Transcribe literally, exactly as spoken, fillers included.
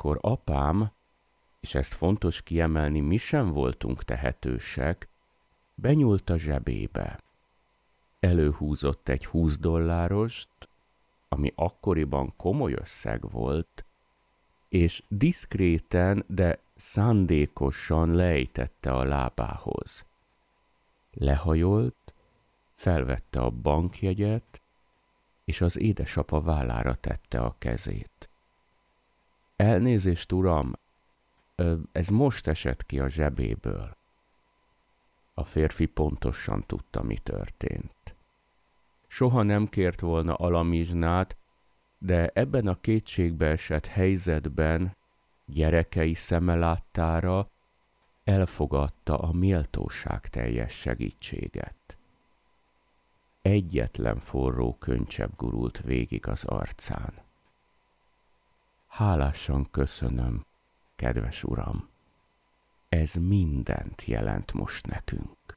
Ekkor apám, és ezt fontos kiemelni, mi sem voltunk tehetősek, benyúlt a zsebébe. Előhúzott egy húsz dollárost, ami akkoriban komoly összeg volt, és diszkréten, de szándékosan lejtette a lábához. Lehajolt, felvette a bankjegyet, és az édesapa vállára tette a kezét. Elnézést, uram, ez most esett ki a zsebéből. A férfi pontosan tudta, mi történt. Soha nem kért volna alamizsnát, de ebben a kétségbeesett helyzetben, gyerekei szeme láttára elfogadta a méltóság teljes segítséget. Egyetlen forró könycsepp gurult végig az arcán. Hálásan köszönöm, kedves uram, ez mindent jelent most nekünk.